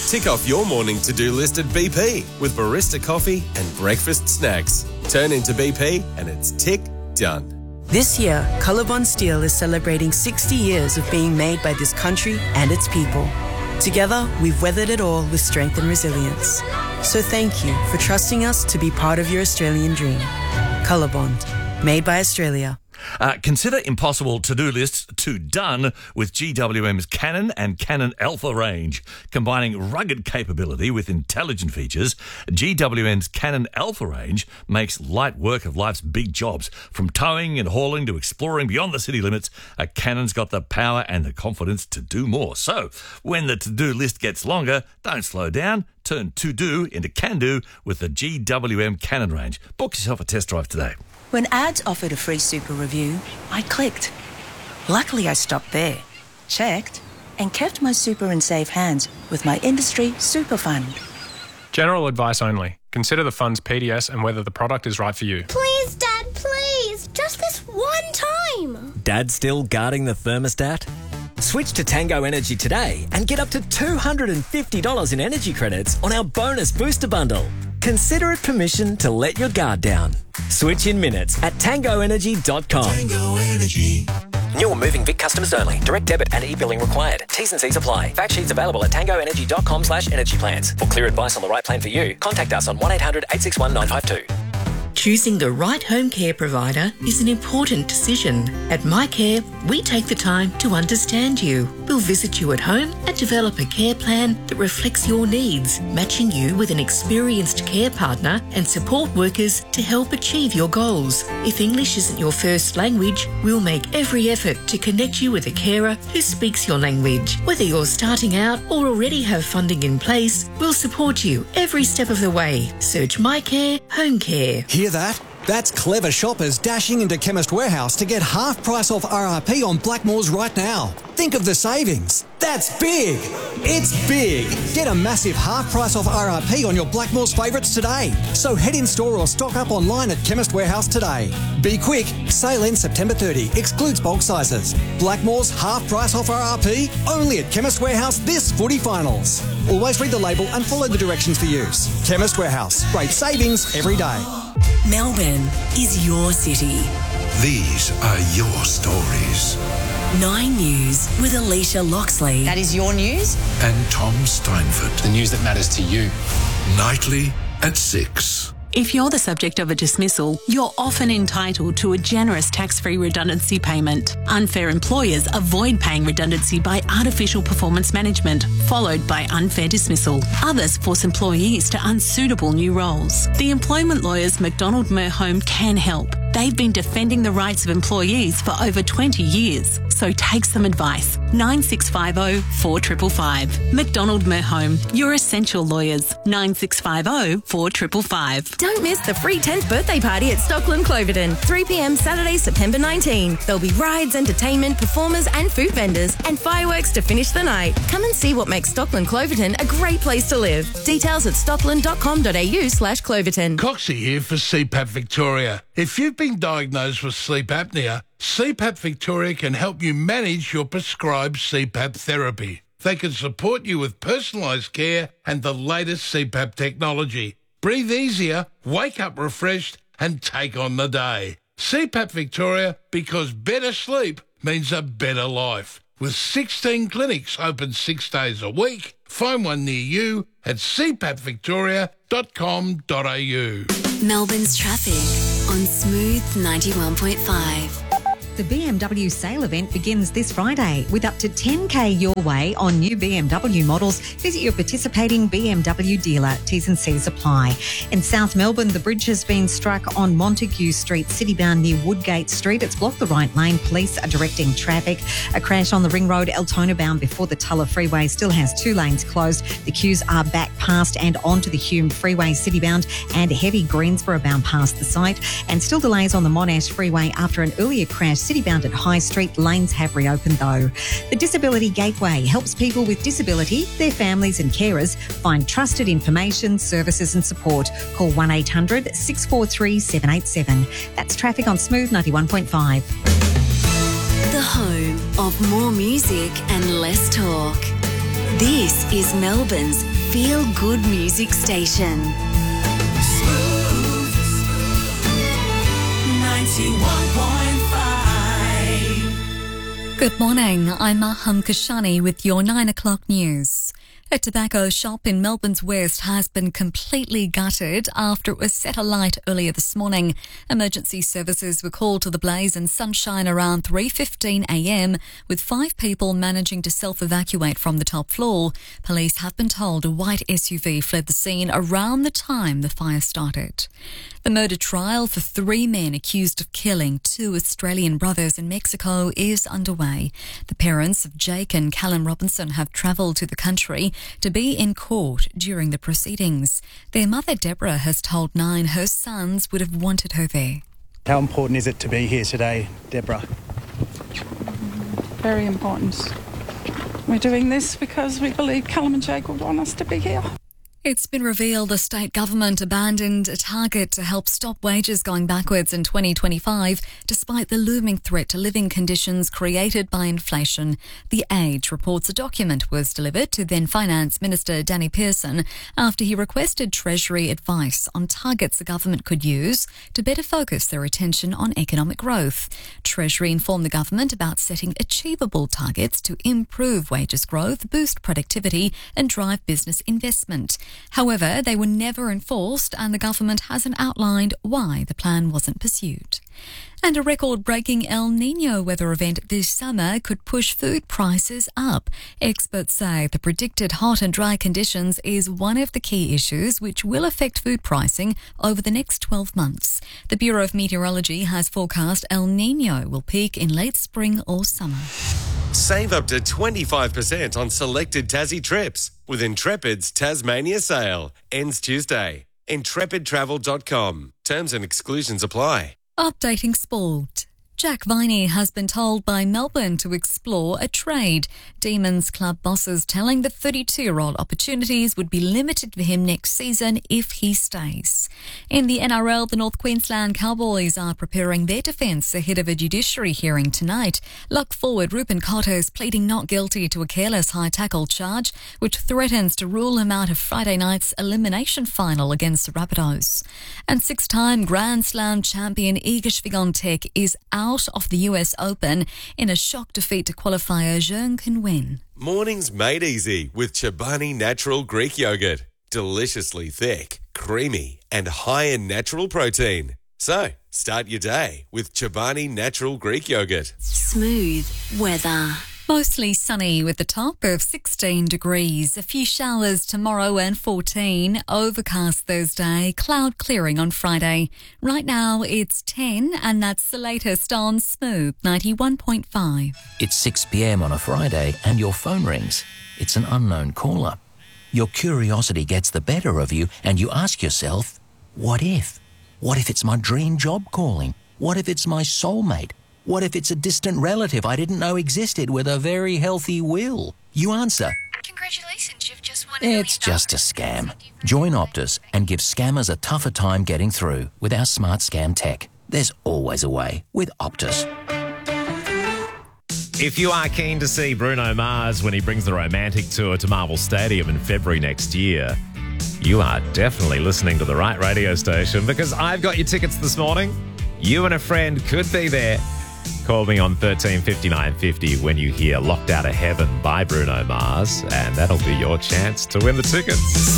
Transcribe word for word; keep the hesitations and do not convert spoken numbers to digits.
Tick off your morning to-do list at B P with barista coffee and breakfast snacks. Turn into B P and it's tick done. This year, Colorbond Steel is celebrating sixty years of being made by this country and its people. Together, we've weathered it all with strength and resilience. So thank you for trusting us to be part of your Australian dream. Colorbond, made by Australia. Uh, consider impossible to-do lists to done with G W M's Canon and Canon Alpha range. Combining rugged capability with intelligent features, G W M's Canon Alpha range makes light work of life's big jobs. From towing and hauling to exploring beyond the city limits, a Canon's got the power and the confidence to do more. So, when the to-do list gets longer, don't slow down. Turn to-do into can-do with the G W M Canon range. Book yourself a test drive today. When ads offered a free super review, I clicked. Luckily, I stopped there, checked, and kept my super in safe hands with my industry super fund. General advice only. Consider the fund's P D S and whether the product is right for you. Please, Dad, please. Just this one time. Dad still guarding the thermostat? Switch to Tango Energy today and get up to two hundred fifty dollars in energy credits on our bonus booster bundle. Consider it permission to let your guard down. Switch in minutes at tango energy dot com. Tango Energy. New or moving Vic customers only. Direct debit and e-billing required. T's and C's apply. Fact sheets available at tango energy dot com slash energy plans. For clear advice on the right plan for you, contact us on one eight hundred eight six one nine five two. Choosing the right home care provider is an important decision. At MyCare, we take the time to understand you. We'll visit you at home and develop a care plan that reflects your needs, matching you with an experienced care partner and support workers to help achieve your goals. If English isn't your first language, we'll make every effort to connect you with a carer who speaks your language. Whether you're starting out or already have funding in place, we'll support you every step of the way. Search MyCare Home Care. Hear that? That's clever shoppers dashing into Chemist Warehouse to get half price off R R P on Blackmores right now. Think of the savings. That's big. It's big. Get a massive half price off R R P on your Blackmores favourites today. So head in store or stock up online at Chemist Warehouse today. Be quick. Sale ends September thirtieth. Excludes bulk sizes. Blackmores half price off R R P only at Chemist Warehouse this footy finals. Always read the label and follow the directions for use. Chemist Warehouse. Great savings every day. Melbourne is your city. These are your stories. Nine News with Alicia Loxley. That is your news. And Tom Steinford. The news that matters to you. Nightly at six. If you're the subject of a dismissal, you're often entitled to a generous tax-free redundancy payment. Unfair employers avoid paying redundancy by artificial performance management, followed by unfair dismissal. Others force employees to unsuitable new roles. The employment lawyers McDonald Merhome can help. They've been defending the rights of employees for over twenty years. So take some advice. nine six five zero four five five five. McDonald Merhome, your essential lawyers. nine six five zero four five five five. Don't miss the free tenth birthday party at Stockland Cloverton. three p.m. Saturday, September nineteenth. There'll be rides, entertainment, performers and food vendors and fireworks to finish the night. Come and see what makes Stockland Cloverton a great place to live. Details at stockland dot com dot a u slash Cloverton. Coxie here for C PAP Victoria. If you've been diagnosed with sleep apnea, C PAP Victoria can help you manage your prescribed C PAP therapy. They can support you with personalised care and the latest C PAP technology. Breathe easier, wake up refreshed and take on the day. C PAP Victoria, because better sleep means a better life. With sixteen clinics open six days a week, find one near you at c pap victoria dot com dot a u. Melbourne's traffic on Smooth ninety-one point five. The B M W sale event begins this Friday with up to ten K your way on new B M W models. Visit your participating B M W dealer. T's and C's apply. In South Melbourne, the bridge has been struck on Montague Street, citybound near Woodgate Street. It's blocked the right lane. Police are directing traffic. A crash on the Ring Road, Altona bound before the Tulla Freeway still has two lanes closed. The queues are back past and onto the Hume Freeway, citybound, and heavy Greensboro bound past the site. And still delays on the Monash Freeway after an earlier crash. Citybound at High Street. Lanes have reopened though. The Disability Gateway helps people with disability, their families and carers find trusted information, services and support. Call one eight hundred six four three seven eight seven. That's traffic on Smooth ninety-one point five. The home of more music and less talk. This is Melbourne's feel-good music station. Smooth ninety-one point five. Good morning, I'm Maham Kashani with your nine o'clock news. A tobacco shop in Melbourne's West has been completely gutted after it was set alight earlier this morning. Emergency services were called to the blaze in sunshine around three fifteen a m, with five people managing to self-evacuate from the top floor. Police have been told a white S U V fled the scene around the time the fire started. The murder trial for three men accused of killing two Australian brothers in Mexico is underway. The parents of Jake and Callum Robinson have travelled to the country to be in court during the proceedings. Their mother, Deborah, has told Nine her sons would have wanted her there. How important is it to be here today, Deborah? Very important. We're doing this because we believe Callum and Jake would want us to be here. It's been revealed the state government abandoned a target to help stop wages going backwards in twenty twenty-five, despite the looming threat to living conditions created by inflation. The Age reports a document was delivered to then Finance Minister Danny Pearson after he requested Treasury advice on targets the government could use to better focus their attention on economic growth. Treasury informed the government about setting achievable targets to improve wages growth, boost productivity and drive business investment. However, they were never enforced and the government hasn't outlined why the plan wasn't pursued. And a record-breaking El Niño weather event this summer could push food prices up. Experts say the predicted hot and dry conditions is one of the key issues which will affect food pricing over the next twelve months. The Bureau of Meteorology has forecast El Niño will peak in late spring or summer. Save up to twenty-five percent on selected Tassie trips with Intrepid's Tasmania sale. Ends Tuesday. intrepid travel dot com. Terms and exclusions apply. Updating sport. Jack Viney has been told by Melbourne to explore a trade. Demons club bosses telling the thirty-two-year-old opportunities would be limited for him next season if he stays. In the N R L, the North Queensland Cowboys are preparing their defence ahead of a judiciary hearing tonight. Lock forward Ruben Cotto is pleading not guilty to a careless high tackle charge, which threatens to rule him out of Friday night's elimination final against the Rabbitohs. And six-time Grand Slam champion Iga Swiatek is out of the U S Open in a shock defeat to qualifier Zheng Qinwen. Mornings made easy with Chobani Natural Greek Yogurt. Deliciously thick, creamy and high in natural protein. So, start your day with Chobani Natural Greek Yogurt. Smooth weather. Mostly sunny with a top of sixteen degrees. A few showers tomorrow and fourteen. Overcast Thursday. Cloud clearing on Friday. Right now it's ten and that's the latest on Smooth ninety-one point five. It's six p m on a Friday and your phone rings. It's an unknown caller. Your curiosity gets the better of you and you ask yourself, what if? What if it's my dream job calling? What if it's my soulmate? What if it's a distant relative I didn't know existed with a very healthy will? You answer, Congratulations, you've just won it's just a scam. Join Optus and give scammers a tougher time getting through with our smart scam tech. There's always a way with Optus. If you are keen to see Bruno Mars when he brings the romantic tour to Marvel Stadium in February next year, you are definitely listening to the right radio station because I've got your tickets this morning. You and a friend could be there. Call me on thirteen fifty-nine fifty when you hear Locked Out of Heaven by Bruno Mars, and that'll be your chance to win the tickets.